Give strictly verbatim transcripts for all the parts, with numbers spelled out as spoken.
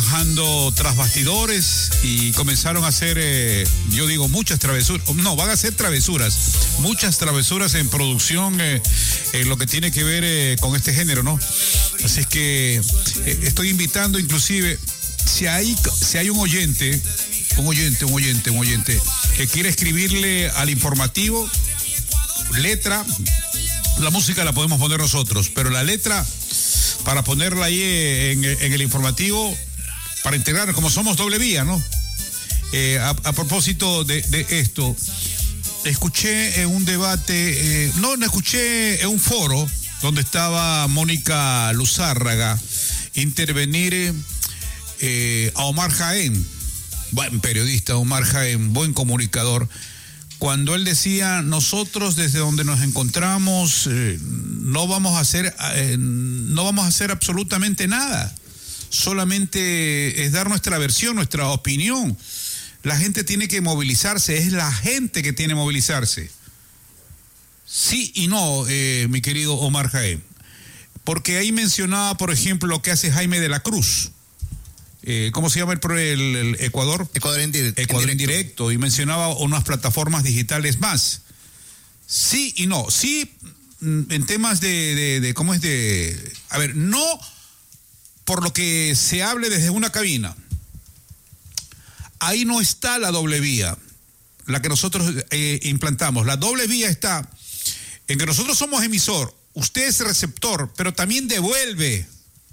trabajando tras bastidores y comenzaron a hacer, eh, yo digo, muchas travesuras. No, van a hacer travesuras. Muchas travesuras en producción, eh, en lo que tiene que ver eh, con este género, ¿no? Así es que eh, estoy invitando inclusive, si hay, si hay un oyente, un oyente, un oyente, un oyente, que quiere escribirle al informativo, letra, la música la podemos poner nosotros, pero la letra, para ponerla ahí en, en el informativo, para integrar, como somos doble vía, ¿no? Eh, a, a propósito de, de esto, escuché en un debate, eh, no, no escuché en un foro donde estaba Mónica Luzárraga intervenir eh, a Omar Jaén, buen periodista Omar Jaén, buen comunicador, cuando él decía, nosotros desde donde nos encontramos eh, no vamos a hacer eh, no vamos a hacer absolutamente nada, solamente es dar nuestra versión, nuestra opinión. La gente tiene que movilizarse, es la gente que tiene que movilizarse. Sí y no, eh, mi querido Omar Jaén, porque ahí mencionaba, por ejemplo, lo que hace Jaime de la Cruz. Eh, ¿Cómo se llama el, el, el Ecuador? Ecuador en, di- Ecuador en en directo. directo. Y mencionaba unas plataformas digitales más. Sí y no. Sí, en temas de, de, de ¿cómo es de? A ver, no por lo que se hable desde una cabina. Ahí no está la doble vía, la que nosotros eh, implantamos. La doble vía está en que nosotros somos emisor, usted es receptor, pero también devuelve.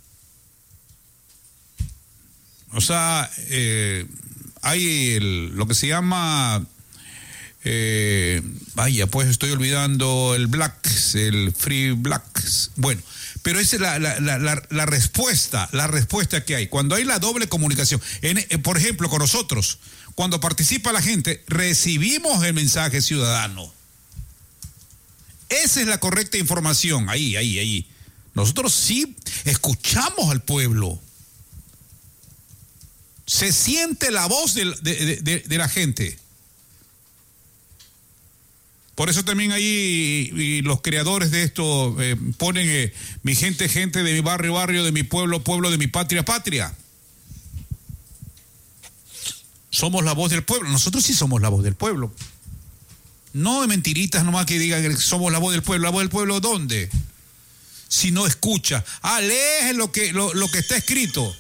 O sea, eh, hay el, lo que se llama, eh, vaya, pues estoy olvidando el Blacks, el Free Blacks. Bueno, pero esa es la, la, la, la, la respuesta, la respuesta que hay. Cuando hay la doble comunicación, en, eh, por ejemplo, con nosotros, cuando participa la gente, recibimos el mensaje ciudadano. Esa es la correcta información, ahí, ahí, ahí. Nosotros sí escuchamos al pueblo. Se siente la voz de, de, de, de la gente. Por eso también ahí y, y los creadores de esto eh, ponen eh, mi gente, gente de mi barrio, barrio, de mi pueblo, pueblo, de mi patria, patria. Somos la voz del pueblo. Nosotros sí somos la voz del pueblo. No de mentiritas nomás que digan que somos la voz del pueblo. ¿La voz del pueblo dónde? Si no escucha. Ah, lees lo que, lo, lo que está escrito.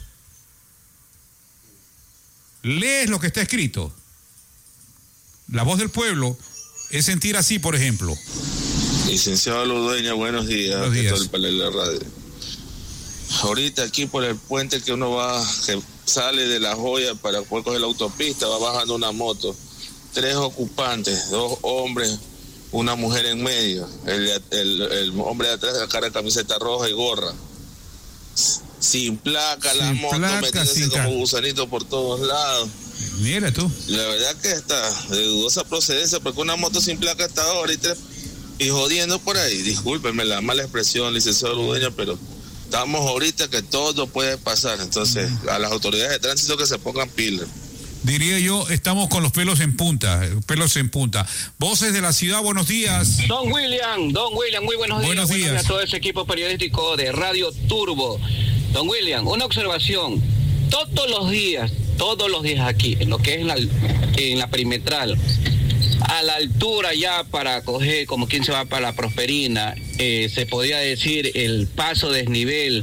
Lees lo que está escrito. La voz del pueblo es sentir así, por ejemplo. Licenciado Ludueña, buenos días. Buenos días. Todo el panel de la radio. Ahorita aquí por el puente que uno va, que sale de La Joya para poder coger la autopista, va bajando una moto. Tres ocupantes, dos hombres, una mujer en medio. El, el, el hombre de atrás de la cara de camiseta roja y gorra. Sin placa, sin la moto placa, metiéndose como gusanito por todos lados. Mira tú. La verdad que está de dudosa procedencia, porque una moto sin placa está ahora y, tres, y jodiendo por ahí. Discúlpenme la mala expresión, licenciado Ludueña, pero estamos ahorita que todo puede pasar. Entonces, mm. a las autoridades de tránsito que se pongan pilas. Diría yo, estamos con los pelos en punta, pelos en punta. Voces de la ciudad, buenos días. Don William, Don William, muy buenos, buenos días. días. Buenos días a todo ese equipo periodístico de Radio Turbo. Don William, una observación. Todos los días, todos los días aquí, en lo que es la, en la perimetral, a la altura ya para coger, como quien se va para la Prosperina, eh, se podría decir el paso desnivel.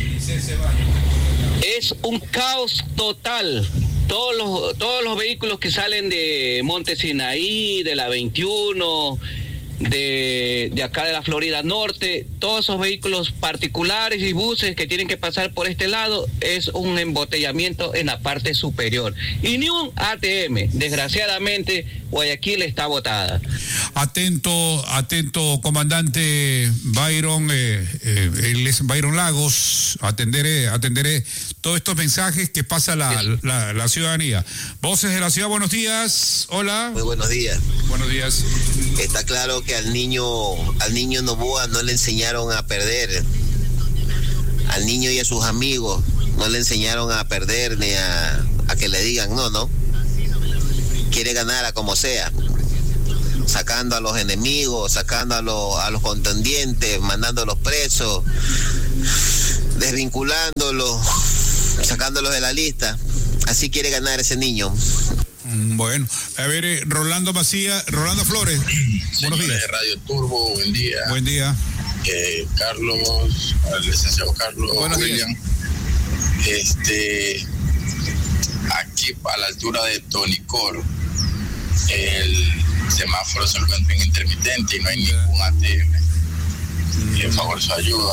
Es un caos total. Todos los, todos los vehículos que salen de Monte Sinaí, de la veintiuno, de, de acá de la Florida Norte, todos esos vehículos particulares y buses que tienen que pasar por este lado, es un embotellamiento en la parte superior. Y ni un A T M. Desgraciadamente, Guayaquil está botada. Atento, atento, comandante Byron, eh, eh, él es Byron Lagos, atenderé, atenderé todos estos mensajes que pasa la, la, la ciudadanía. Voces de la ciudad, buenos días, hola. Muy buenos días. Buenos días. Está claro que al niño, al niño Novoa no le enseñaron a perder. Al niño y a sus amigos no le enseñaron a perder ni a, a que le digan no, no. Quiere ganar a como sea, sacando a los enemigos, sacando a los, a los contendientes, mandándolos presos, desvinculándolos, sacándolos de la lista. Así quiere ganar ese niño. Bueno, a ver, eh, Rolando Macías, Rolando Flores. Buenos días. De Radio Turbo, buen día. Buen día. Eh, Carlos, el licenciado Carlos Buenos William. Días. Este, aquí a la altura de Tonicor, el semáforo se encuentra en intermitente y no hay ningún A T M. Y por favor su ayuda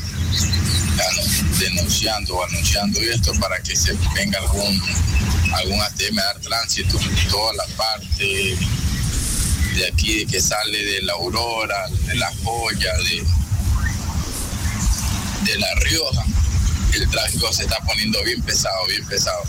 denunciando o anunciando esto para que se venga algún algún A T M a dar tránsito en toda la parte de aquí que sale de la Aurora, de la Joya, de, de La Rioja. El tráfico se está poniendo bien pesado, bien pesado.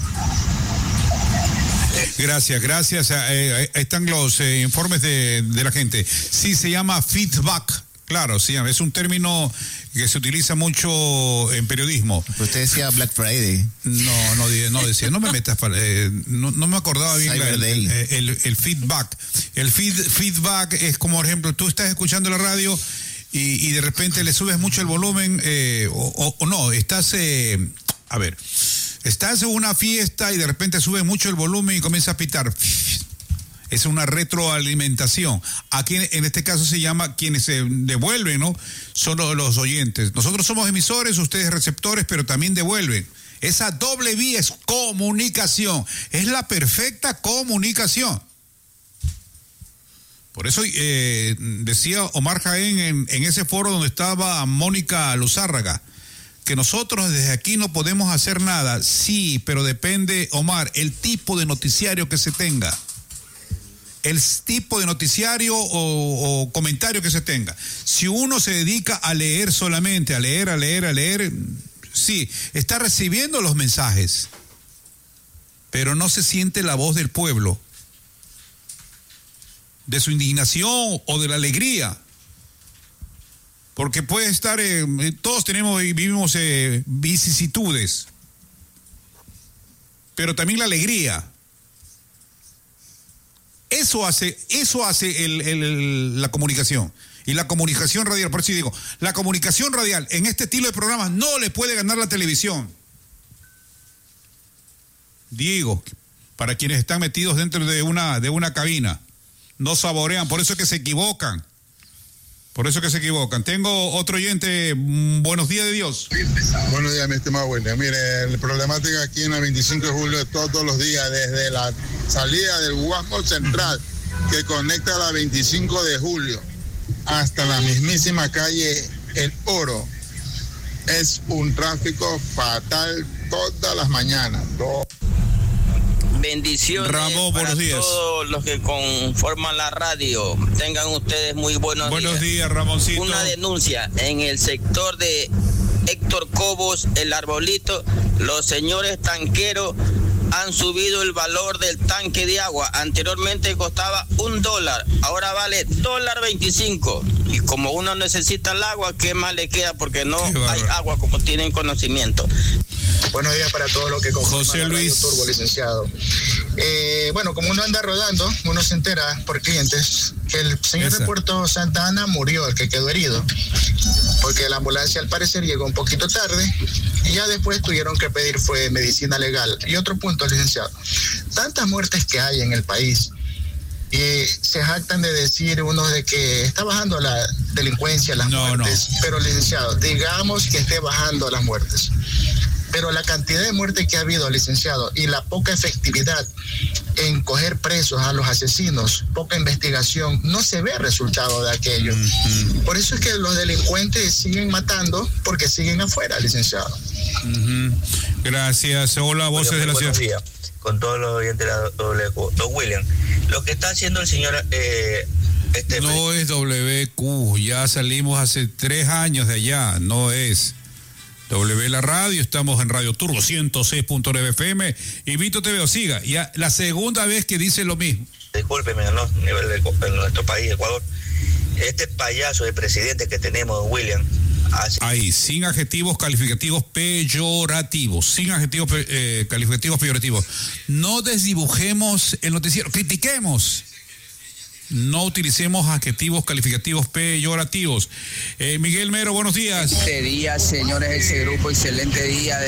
Gracias, gracias. Eh, ahí están los eh, informes de, de la gente. Sí, se llama feedback. Claro, sí, es un término que se utiliza mucho en periodismo. Usted decía Black Friday. No, no, no decía, no me metas, eh, no, no me acordaba bien la, el, el, el, el feedback. El feed, feedback es como, por ejemplo, tú estás escuchando la radio y, y de repente le subes mucho el volumen, eh, o, o, o no, estás, eh, a ver, estás en una fiesta y de repente subes mucho el volumen y comienza a pitar. Es una retroalimentación. Aquí en este caso se llama, quienes se devuelven, ¿no? Son los oyentes. Nosotros somos emisores, ustedes receptores, pero también devuelven. Esa doble vía es comunicación. Es la perfecta comunicación. Por eso eh, decía Omar Jaén en, en ese foro donde estaba Mónica Luzárraga, que nosotros desde aquí no podemos hacer nada. Sí, pero depende, Omar, el tipo de noticiario que se tenga. El tipo de noticiario o, o comentario que se tenga. Si uno se dedica a leer solamente, a leer, a leer, a leer, sí, está recibiendo los mensajes, pero no se siente la voz del pueblo, de su indignación o de la alegría. Porque puede estar, eh, todos tenemos y vivimos eh, vicisitudes, pero también la alegría. Eso hace, eso hace el, el, el, la comunicación. Y la comunicación radial, por eso digo, la comunicación radial en este estilo de programas no le puede ganar la televisión. Digo, para quienes están metidos dentro de una, de una cabina, no saborean, por eso es que se equivocan. Por eso que se equivocan. Tengo otro oyente. Buenos días de Dios. Buenos días, mi estimado William. Mire, la problemática aquí en la veinticinco de julio todos los días, desde la salida del Guasmo Central, que conecta a la veinticinco de julio, hasta la mismísima calle El Oro. Es un tráfico fatal todas las mañanas. Todo. Bendiciones Ramón, para buenos días. Todos los que conforman la radio. Tengan ustedes muy buenos, buenos días. días. Buenos días, Ramoncito. Una denuncia en el sector de Héctor Cobos, El Arbolito. Los señores tanqueros han subido el valor del tanque de agua. Anteriormente costaba un dólar, ahora vale dólar veinticinco. Y como uno necesita el agua, ¿qué más le queda? Porque no hay agua, como tienen conocimiento. Buenos días para todos los que conforman José la Radio Luis Turbo, licenciado. Eh, bueno, como uno anda rodando, uno se entera por clientes que el señor Esa. de Puerto Santa Ana murió, el que quedó herido, porque la ambulancia al parecer llegó un poquito tarde y ya después tuvieron que pedir fue medicina legal. Y otro punto, licenciado, tantas muertes que hay en el país y se jactan de decir unos de que está bajando la delincuencia, las no, muertes, no. Pero licenciado, digamos que esté bajando las muertes. Pero la cantidad de muertes que ha habido, licenciado, y la poca efectividad en coger presos a los asesinos, poca investigación, no se ve resultado de aquello. Uh-huh. Por eso es que los delincuentes siguen matando porque siguen afuera, licenciado. Uh-huh. Gracias. Hola, voces Oye, de la ciudad. Días, con todos los oyentes de la W Q. Don William, lo que está haciendo el señor... Eh, este no es W Q, ya salimos hace tres años de allá, no es... W la radio, estamos en Radio Turbo ciento seis punto nueve F M y Vito T V, siga, ya la segunda vez que dice lo mismo. Discúlpeme, ¿no? A nivel de, de nuestro país, Ecuador, este payaso de presidente que tenemos, don William. Hace... Ahí, sin adjetivos calificativos peyorativos, sin adjetivos eh, calificativos peyorativos. No desdibujemos el noticiero, critiquemos. No utilicemos adjetivos calificativos peyorativos. Eh, Miguel Mero, buenos días. Excelente día, señores, ese grupo, excelente día.